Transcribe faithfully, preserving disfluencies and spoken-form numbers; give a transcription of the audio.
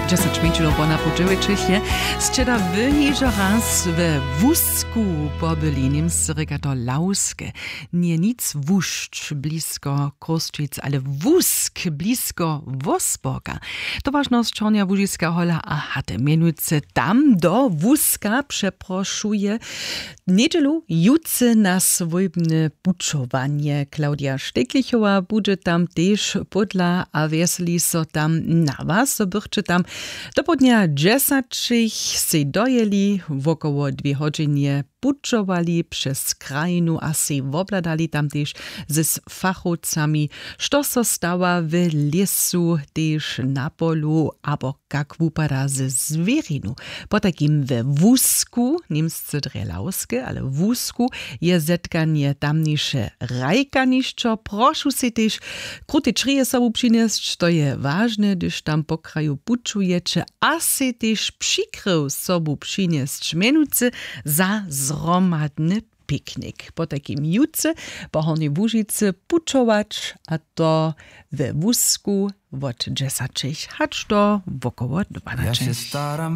dziesięć minut po na podziewiczyśnie. Zczeda wyjeżdża raz we wózku pobyli Niemcy reka to Lauskie. Nie nic wuszcz blisko Kostrzyc, ale wózk blisko Wosborga. To ważność Czornia Wóżiska hola a hatte mianujce tam do wózka przeproszuje niedzielu jutce na swojbne puczowanie. Klaudia Steklichowa bude tam też podla a weseli so tam na was, so bychcze tam do podnia dziesięciach se dojeli, wokoło dwie godziny puczowali przez krajinu a se wobladali tam też z fachowcami, što so stała w lesu, też na polu, abo jak wupada ze zwierinu. Po takim we wózku, niemscy drelauskie, ale w wózku je zetkanie tamniejsze rajkaniszczo. Proszę se też krótkie czrije sobą przynieść, to je ważne, gdyż tam po kraju puczujecie, a se też przykrył sobą przynieść menuce za zromadny piknik. Po takim jutce po Hornej Łużycy puczować, a to we wózku od dziesięciach hacz do wokoło dwanaście. Ja się staram